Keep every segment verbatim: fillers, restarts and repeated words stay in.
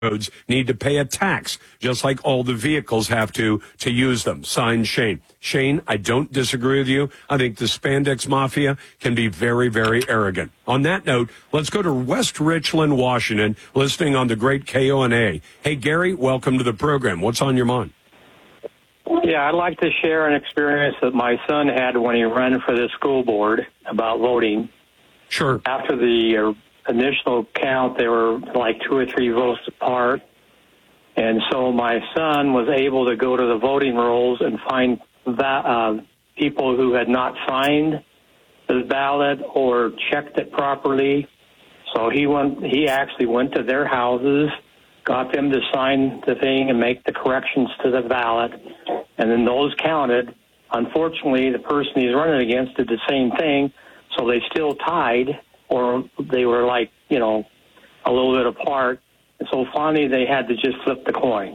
roads need to pay a tax, just like all the vehicles have to, to use them. Signed, Shane. Shane, I don't disagree with you. I think the spandex mafia can be very, very arrogant. On that note, let's go to West Richland, Washington, listening on the great K O N A. Hey, Gary, welcome to the program. What's on your mind? Yeah, I'd like to share an experience that my son had when he ran for the school board about voting. Sure. After the uh, initial count, they were like two or three votes apart. And so my son was able to go to the voting rolls and find that, uh, people who had not signed the ballot or checked it properly. So he went, he actually went to their houses, got them to sign the thing and make the corrections to the ballot, and then those counted. Unfortunately, the person he's running against did the same thing, so they still tied, or they were like, you know, a little bit apart. And so finally they had to just flip the coin.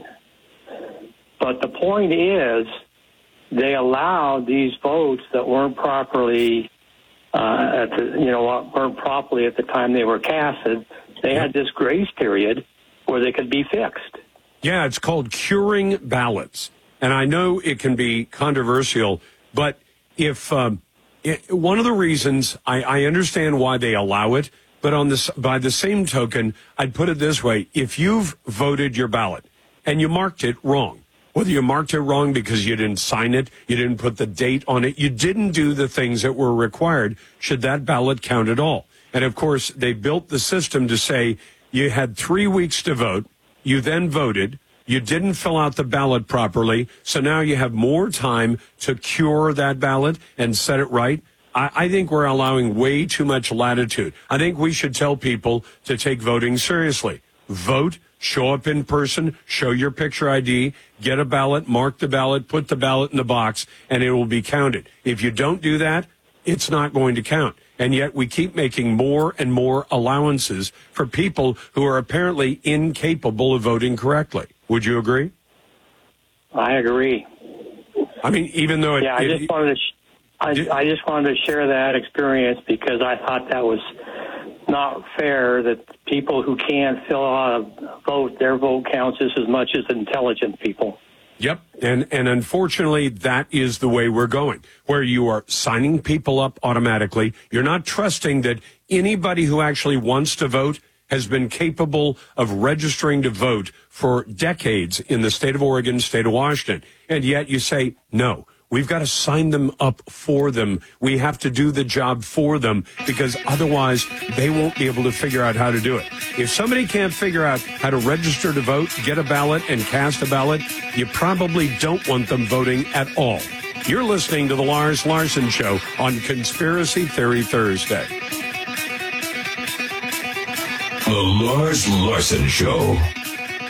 But the point is, they allowed these votes that weren't properly, uh, at the, you know, weren't properly at the time they were casted. They had this grace period where they could be fixed. Yeah, it's called curing ballots. And I know it can be controversial, but if um, it, one of the reasons I, I understand why they allow it, but on this, by the same token, I'd put it this way. If you've voted your ballot and you marked it wrong, whether you marked it wrong because you didn't sign it, you didn't put the date on it, you didn't do the things that were required, should that ballot count at all? And, of course, they built the system to say you had three weeks to vote, you then voted, you didn't fill out the ballot properly, so now you have more time to cure that ballot and set it right. I, I think we're allowing way too much latitude. I think we should tell people to take voting seriously. Vote, show up in person, show your picture I D, get a ballot, mark the ballot, put the ballot in the box, and it will be counted. If you don't do that, it's not going to count. And yet we keep making more and more allowances for people who are apparently incapable of voting correctly. Would you agree? I agree. I mean, even though it... Yeah, I it, just wanted to... Sh- I, I just wanted to share that experience because I thought that was not fair that people who can't fill out a vote, their vote counts just as much as intelligent people. Yep, and and unfortunately, that is the way we're going, where you are signing people up automatically. You're not trusting that anybody who actually wants to vote has been capable of registering to vote for decades in the state of Oregon, state of Washington. And yet you say, no, we've got to sign them up for them. We have to do the job for them because otherwise they won't be able to figure out how to do it. If somebody can't figure out how to register to vote, get a ballot, and cast a ballot, you probably don't want them voting at all. You're listening to The Lars Larson Show on Conspiracy Theory Thursday. The Lars Larson Show.